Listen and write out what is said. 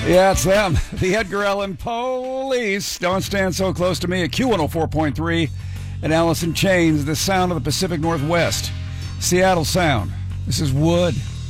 Yeah, it's them. The Edgar Allan Police. Don't stand so close to me at Q104.3 and Alice in Chains, the sound of the Pacific Northwest. Seattle sound. This is Wood.